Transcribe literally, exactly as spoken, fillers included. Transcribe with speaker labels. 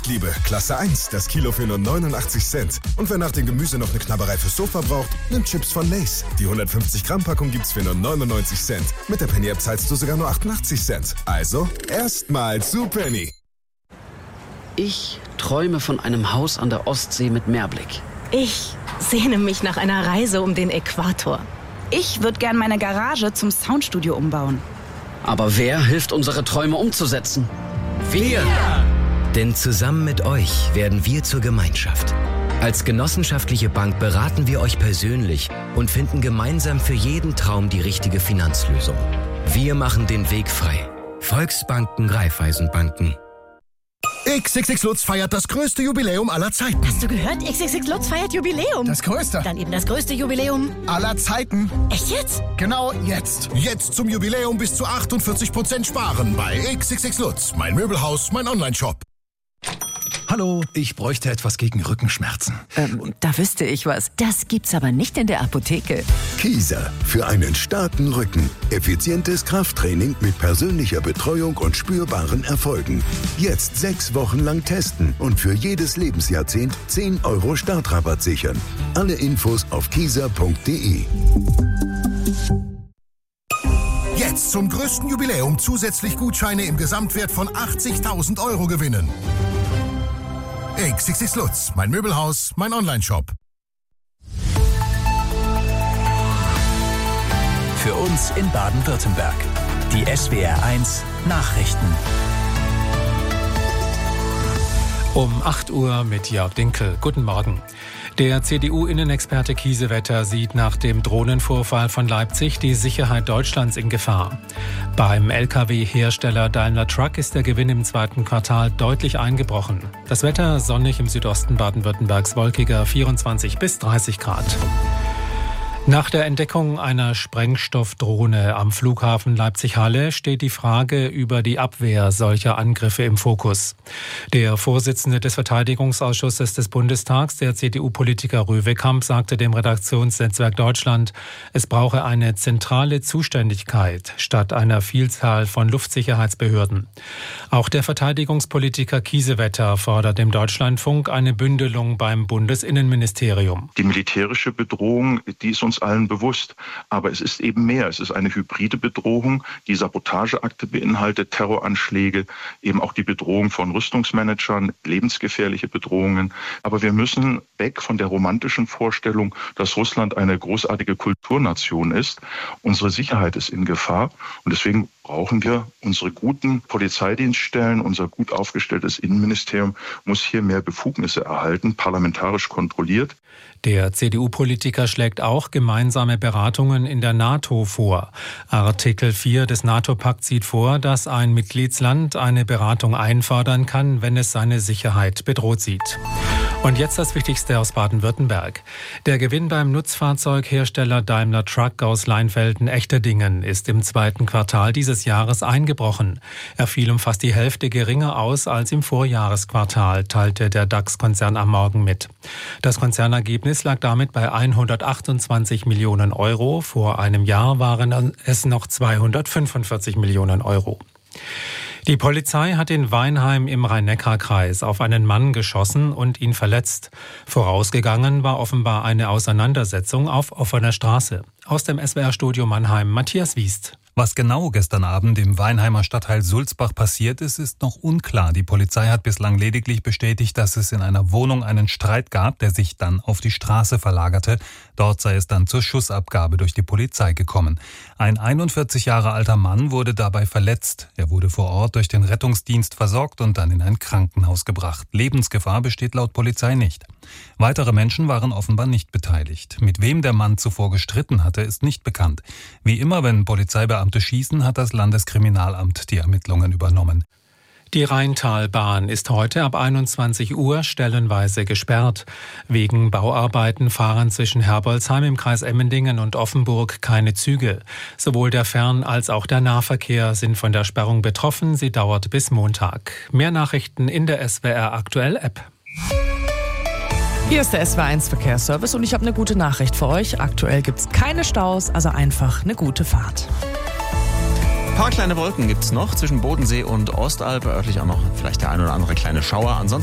Speaker 1: Fruchtliebe, Klasse eins, das Kilo für nur neunundachtzig Cent. Und wer nach dem Gemüse noch eine Knabberei fürs Sofa braucht, nimmt Chips von Lay's. Die hundertfünfzig Gramm Packung gibt's für nur neunundneunzig Cent. Mit der Penny App zahlst du sogar nur achtundachtzig Cent. Also, erstmal zu Penny.
Speaker 2: Ich träume von einem Haus an der Ostsee mit Meerblick.
Speaker 3: Ich sehne mich nach einer Reise um den Äquator.
Speaker 4: Ich würde gern meine Garage zum Soundstudio umbauen.
Speaker 2: Aber wer hilft, unsere Träume umzusetzen? Wir!
Speaker 5: Denn zusammen mit euch werden wir zur Gemeinschaft. Als genossenschaftliche Bank beraten wir euch persönlich und finden gemeinsam für jeden Traum die richtige Finanzlösung. Wir machen den Weg frei. Volksbanken, Raiffeisenbanken.
Speaker 6: X X X Lutz feiert das größte Jubiläum aller Zeiten.
Speaker 3: Hast du gehört? X X X Lutz feiert Jubiläum.
Speaker 6: Das größte.
Speaker 3: Dann eben das größte Jubiläum
Speaker 6: aller Zeiten.
Speaker 3: Echt jetzt?
Speaker 6: Genau jetzt. Jetzt zum Jubiläum bis zu achtundvierzig Prozent sparen bei X X X Lutz. Mein Möbelhaus, mein Online-Shop.
Speaker 7: Hallo, ich bräuchte etwas gegen Rückenschmerzen.
Speaker 8: Ähm, da wüsste ich was. Das gibt's aber nicht in der Apotheke.
Speaker 9: Kieser, für einen starken Rücken. Effizientes Krafttraining mit persönlicher Betreuung und spürbaren Erfolgen. Jetzt sechs Wochen lang testen und für jedes Lebensjahrzehnt zehn Euro Startrabatt sichern. Alle Infos auf kieser punkt de.
Speaker 6: Jetzt zum größten Jubiläum zusätzlich Gutscheine im Gesamtwert von achtzigtausend Euro gewinnen. X X X Lutz, mein Möbelhaus, mein Online-Shop.
Speaker 10: Für uns in Baden-Württemberg. Die S W R eins Nachrichten.
Speaker 11: Um acht Uhr mit Jörg Dinkel. Guten Morgen. Der C D U-Innenexperte Kiesewetter sieht nach dem Drohnenvorfall von Leipzig die Sicherheit Deutschlands in Gefahr. Beim L K W-Hersteller Daimler Truck ist der Gewinn im zweiten Quartal deutlich eingebrochen. Das Wetter sonnig im Südosten Baden-Württembergs, wolkiger vierundzwanzig bis dreißig Grad. Nach der Entdeckung einer Sprengstoffdrohne am Flughafen Leipzig-Halle steht die Frage über die Abwehr solcher Angriffe im Fokus. Der Vorsitzende des Verteidigungsausschusses des Bundestags, der C D U-Politiker Röwekamp, sagte dem Redaktionsnetzwerk Deutschland, es brauche eine zentrale Zuständigkeit statt einer Vielzahl von Luftsicherheitsbehörden. Auch der Verteidigungspolitiker Kiesewetter fordert im Deutschlandfunk eine Bündelung beim Bundesinnenministerium.
Speaker 12: Die militärische Bedrohung, die ist uns allen bewusst. Aber es ist eben mehr. Es ist eine hybride Bedrohung, die Sabotageakte beinhaltet, Terroranschläge, eben auch die Bedrohung von Rüstungsmanagern, lebensgefährliche Bedrohungen. Aber wir müssen weg von der romantischen Vorstellung, dass Russland eine großartige Kulturnation ist. Unsere Sicherheit ist in Gefahr und deswegen brauchen wir unsere guten Polizeidienststellen, unser gut aufgestelltes Innenministerium muss hier mehr Befugnisse erhalten, parlamentarisch kontrolliert.
Speaker 11: Der C D U-Politiker schlägt auch gemeinsame Beratungen in der NATO vor. Artikel vier des NATO-Pakts sieht vor, dass ein Mitgliedsland eine Beratung einfordern kann, wenn es seine Sicherheit bedroht sieht. Und jetzt das Wichtigste aus Baden-Württemberg. Der Gewinn beim Nutzfahrzeughersteller Daimler Truck aus Leinfelden-Echterdingen ist im zweiten Quartal dieses Jahres eingebrochen. Er fiel um fast die Hälfte geringer aus als im Vorjahresquartal, teilte der DAX-Konzern am Morgen mit. Das Konzernergebnis lag damit bei hundertachtundzwanzig Millionen Euro. Vor einem Jahr waren es noch zweihundertfünfundvierzig Millionen Euro. Die Polizei hat in Weinheim im Rhein-Neckar-Kreis auf einen Mann geschossen und ihn verletzt. Vorausgegangen war offenbar eine Auseinandersetzung auf offener Straße. Aus dem S W R-Studio Mannheim, Matthias Wiest.
Speaker 13: Was genau gestern Abend im Weinheimer Stadtteil Sulzbach passiert ist, ist noch unklar. Die Polizei hat bislang lediglich bestätigt, dass es in einer Wohnung einen Streit gab, der sich dann auf die Straße verlagerte. Dort sei es dann zur Schussabgabe durch die Polizei gekommen. Ein einundvierzig Jahre alter Mann wurde dabei verletzt. Er wurde vor Ort durch den Rettungsdienst versorgt und dann in ein Krankenhaus gebracht. Lebensgefahr besteht laut Polizei nicht. Weitere Menschen waren offenbar nicht beteiligt. Mit wem der Mann zuvor gestritten hatte, ist nicht bekannt. Wie immer, wenn Polizeibeamte schießen, hat das Landeskriminalamt die Ermittlungen übernommen.
Speaker 11: Die Rheintalbahn ist heute ab einundzwanzig Uhr stellenweise gesperrt. Wegen Bauarbeiten fahren zwischen Herbolzheim im Kreis Emmendingen und Offenburg keine Züge. Sowohl der Fern- als auch der Nahverkehr sind von der Sperrung betroffen. Sie dauert bis Montag. Mehr Nachrichten in der S W R Aktuell App.
Speaker 14: Hier ist der S W R eins Verkehrsservice und ich habe eine gute Nachricht für euch. Aktuell gibt es keine Staus, also einfach eine gute Fahrt.
Speaker 15: Ein paar kleine Wolken gibt es noch zwischen Bodensee und Ostalb, örtlich auch noch vielleicht der ein oder andere kleine Schauer. Ansonsten